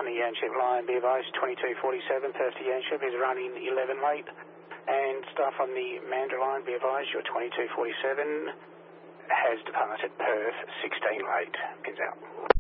on the Yanchep line, be advised 2247, Perth to Yanchep is running 11 late. And staff on the Mandurah line, be advised your 2247 has departed Perth 16 late. Pins out.